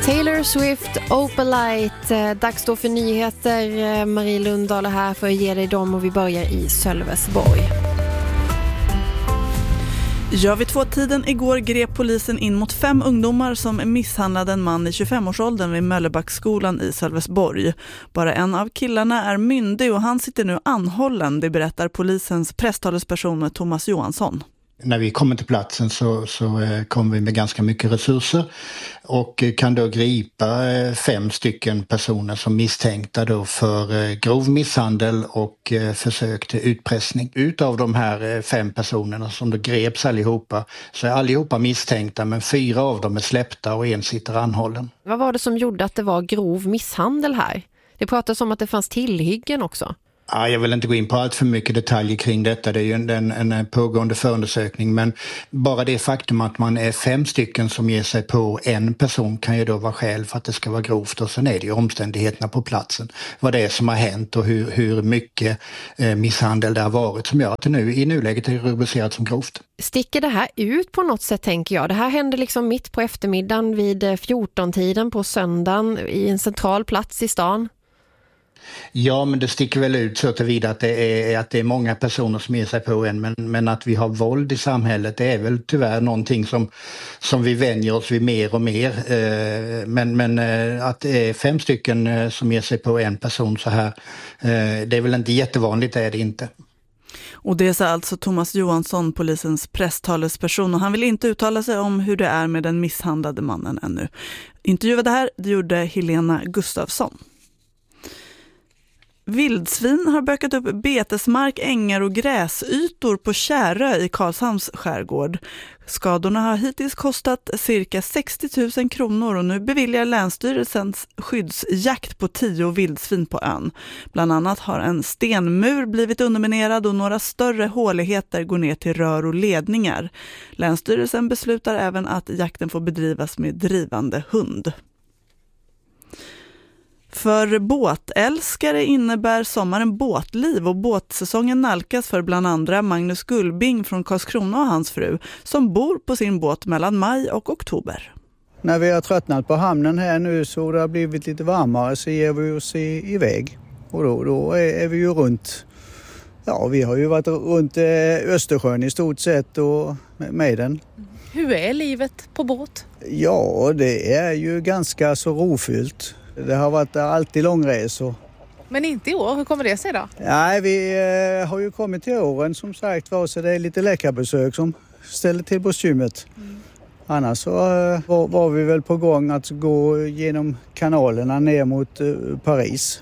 Taylor Swift, Opalite. Dags då för nyheter. Marie Lundahl är här för att ge dig dem och vi börjar i Sölvesborg. Ja, vid 2-tiden igår grep polisen in mot 5 ungdomar som misshandlade en man i 25-årsåldern vid Möllebacksskolan i Sölvesborg. Bara en av killarna är myndig och han sitter nu anhållen, det berättar polisens presstalesperson Thomas Johansson. När vi kommer till platsen så kommer vi med ganska mycket resurser och kan då gripa 5 stycken personer som misstänkta då för grov misshandel och försök till utpressning. Utav de här 5 personerna som då greps allihopa så är allihopa misstänkta, men 4 av dem är släppta och 1 sitter anhållen. Vad var det som gjorde att det var grov misshandel här? Det pratas om att det fanns tillhyggen också. Ja, jag vill inte gå in på allt för mycket detaljer kring detta. Det är ju en pågående förundersökning. Men bara det faktum att man är 5 stycken som ger sig på en person kan ju då vara skäl för att det ska vara grovt. Och sen är det ju omständigheterna på platsen. Vad det är som har hänt och hur mycket misshandel det har varit som gör att det nu i nuläget är rubricerat som grovt. Sticker det här ut på något sätt, tänker jag? Det här händer liksom mitt på eftermiddagen vid 14-tiden på söndagen i en central plats i stan. Ja, men det sticker väl ut så tillvida att det är många personer som ger sig på en, men att vi har våld i samhället, det är väl tyvärr någonting som vi vänjer oss vid mer och mer. Men att det är 5 stycken som ger sig på en person så här, det är väl inte jättevanligt, är det inte. Och det sa alltså Thomas Johansson, polisens presstalesperson, och han vill inte uttala sig om hur det är med den misshandlade mannen ännu. Intervjuade här, det gjorde Helena Gustafsson. Vildsvin har bökat upp betesmark, ängar och gräsytor på Kärö i Karlshamns skärgård. Skadorna har hittills kostat cirka 60 000 kronor och nu beviljar Länsstyrelsens skyddsjakt på 10 vildsvin på ön. Bland annat har en stenmur blivit underminerad och några större håligheter går ner till rör och ledningar. Länsstyrelsen beslutar även att jakten får bedrivas med drivande hund. För båtälskare innebär sommaren båtliv och båtsäsongen nalkas för bland andra Magnus Gullbing från Karlskrona och hans fru som bor på sin båt mellan maj och oktober. När vi har tröttnat på hamnen här nu så det har blivit lite varmare så ger vi oss iväg och då är vi ju runt. Ja, vi har ju varit runt Östersjön i stort sett och med den. Hur är livet på båt? Ja, det är ju ganska så rofyllt. Det har varit alltid långresor. Men inte i år, hur kommer det sig då? Nej, vi har ju kommit till åren som sagt så det är lite läkarbesök som ställer till bekymret. Annars så var vi väl på gång att gå genom kanalerna ner mot Paris.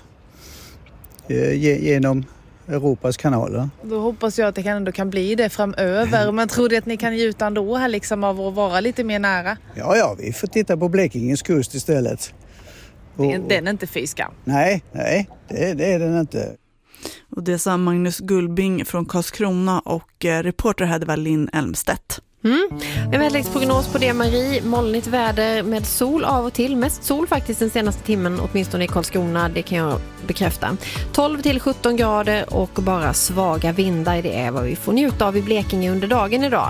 Genom Europas kanaler. Då hoppas jag att det ändå kan bli det framöver. Men tror du att ni kan njuta ändå här liksom av att vara lite mer nära? Ja, vi får titta på Blekingens kust istället. Den är inte fyskam. Nej, det är den inte. Och det sa Magnus Gullbing från Karlskrona och reporter hade var Linn Elmstedt. En väderleksprognos på det, Marie. Molnigt väder med sol av och till. Mest sol faktiskt den senaste timmen, åtminstone i Karlskrona, det kan jag bekräfta. 12-17 grader och bara svaga vindar, det är vad vi får njuta av i Blekinge under dagen idag.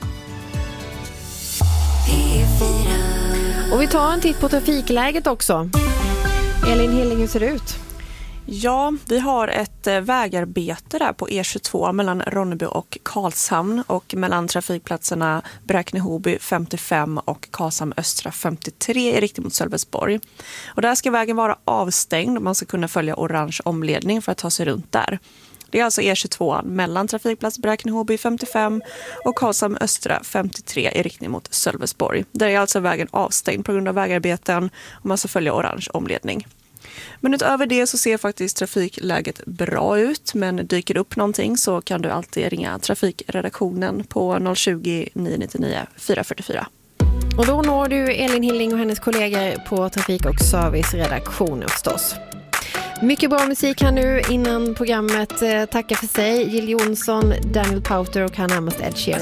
Och vi tar en titt på trafikläget också. Elin Hilling, hur ser det ut? Ja, vi har ett vägarbete där på E22 mellan Ronneby och Karlshamn och mellan trafikplatserna Bräkne-Hoby 55 och Karlshamn Östra 53 i riktning mot Sölvesborg. Och där ska vägen vara avstängd och man ska kunna följa orange omledning för att ta sig runt där. Det är alltså E22 mellan trafikplats Bräkne-Hoby 55 och Karlshamn Östra 53 i riktning mot Sölvesborg. Där är alltså vägen avstängd på grund av vägarbeten och man ska följa orange omledning. Men utöver det så ser faktiskt trafikläget bra ut, men dyker upp någonting så kan du alltid ringa trafikredaktionen på 020 999 444. Och då når du Elin Hilling och hennes kollegor på trafik- och serviceredaktionen förstås. Mycket bra musik här nu innan programmet tackar för sig. Jill Johnson, Daniel Powter och han närmast Ed Sheeran.